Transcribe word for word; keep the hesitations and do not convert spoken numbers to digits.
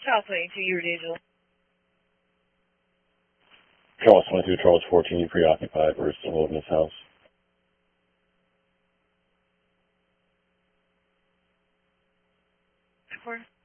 Charles twenty-two, you're digital. Charles twenty-two, Charles fourteen, you preoccupied. We're still in this house. Four.